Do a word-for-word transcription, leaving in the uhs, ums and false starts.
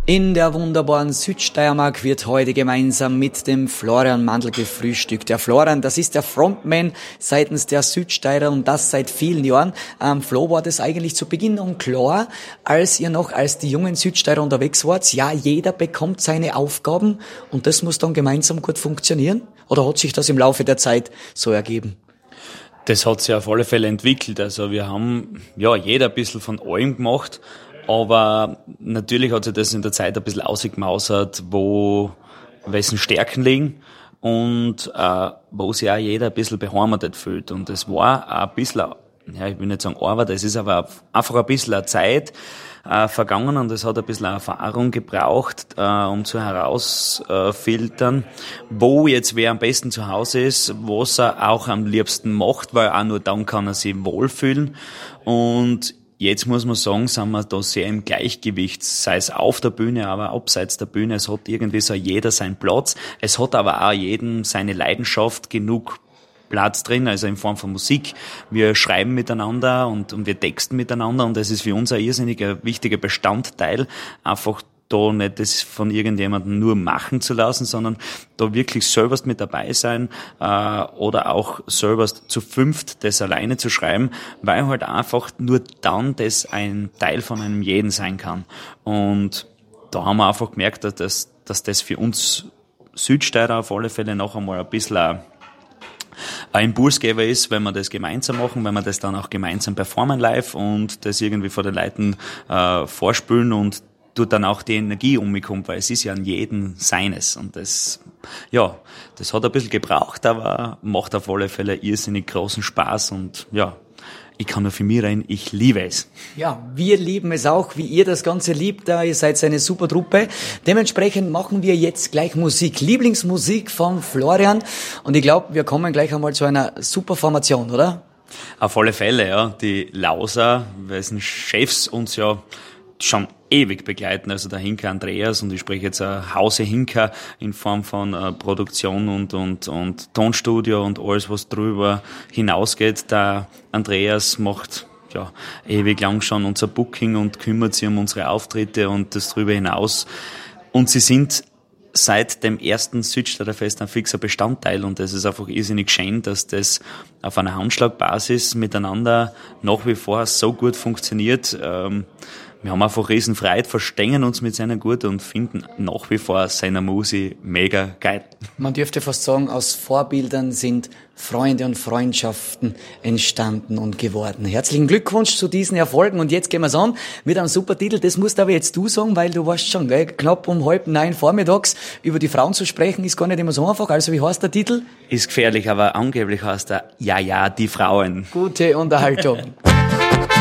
In der wunderbaren Südsteiermark wird heute gemeinsam mit dem Florian Mandl gefrühstückt. Der Florian, das ist der Frontman seitens der Südsteirer und das seit vielen Jahren. Ähm, Flo, war das eigentlich zu Beginn und klar, als ihr noch als die jungen Südsteirer unterwegs wart? Ja, jeder bekommt seine Aufgaben und das muss dann gemeinsam gut funktionieren? Oder hat sich das im Laufe der Zeit so ergeben? Das hat sich auf alle Fälle entwickelt. Also wir haben ja jeder ein bisschen von allem gemacht. Aber natürlich hat sich das in der Zeit ein bisschen ausgemausert, wo wessen Stärken liegen und äh, wo sich auch jeder ein bisschen beheimatet fühlt. Und es war auch ein bisschen, ja, ich will nicht sagen Arbeit, es ist aber einfach ein bisschen eine Zeit äh, vergangen und es hat ein bisschen Erfahrung gebraucht, äh, um zu herausfiltern, wo jetzt wer am besten zu Hause ist, was er auch am liebsten macht, weil auch nur dann kann er sich wohlfühlen. Und jetzt muss man sagen, sind wir da sehr im Gleichgewicht, sei es auf der Bühne, aber abseits der Bühne. Es hat irgendwie so jeder seinen Platz. Es hat aber auch jedem seine Leidenschaft, genug Platz drin, also in Form von Musik. Wir schreiben miteinander und, und wir texten miteinander und das ist für uns ein irrsinniger wichtiger Bestandteil, einfach da nicht das von irgendjemandem nur machen zu lassen, sondern da wirklich selber mit dabei sein äh, oder auch selber zu fünft das alleine zu schreiben, weil halt einfach nur dann das ein Teil von einem jeden sein kann. Und da haben wir einfach gemerkt, dass das, dass das für uns Südsteirer auf alle Fälle noch einmal ein bisschen ein ein Impulsgeber ist, wenn wir das gemeinsam machen, wenn wir das dann auch gemeinsam performen live und das irgendwie vor den Leuten äh, vorspülen und tut dann auch die Energie umkommt, weil es ist ja an jedem seines und das, ja, das hat ein bisschen gebraucht, aber macht auf alle Fälle irrsinnig großen Spaß und ja, ich kann nur für mich rein, ich liebe es. Ja, wir lieben es auch, wie ihr das Ganze liebt, ihr seid eine super Truppe. Dementsprechend machen wir jetzt gleich Musik, Lieblingsmusik von Florian und ich glaube, wir kommen gleich einmal zu einer super Formation, oder? Auf alle Fälle, ja, die Lauser, wessen Chefs uns ja schon ewig begleiten, also der Hinker Andreas und ich spreche jetzt ein Hause Hinker in Form von äh, Produktion und, und, und Tonstudio und alles, was drüber hinausgeht. Der Andreas macht ja ewig lang schon unser Booking und kümmert sich um unsere Auftritte und das drüber hinaus. Und sie sind seit dem ersten Südsteirer Fest ein fixer Bestandteil und das ist einfach irrsinnig schön, dass das auf einer Handschlagbasis miteinander nach wie vor so gut funktioniert. Ähm, Wir haben einfach riesen Freude, verstehen uns mit seiner gut und finden nach wie vor seiner Musik mega geil. Man dürfte fast sagen, aus Vorbildern sind Freunde und Freundschaften entstanden und geworden. Herzlichen Glückwunsch zu diesen Erfolgen und jetzt gehen wir es an mit einem super Titel. Das musst aber jetzt du sagen, weil du warst schon, gell, knapp um halb neun vormittags. Über die Frauen zu sprechen ist gar nicht immer so einfach. Also wie heißt der Titel? Ist gefährlich, aber angeblich heißt er Ja, ja, die Frauen. Gute Unterhaltung.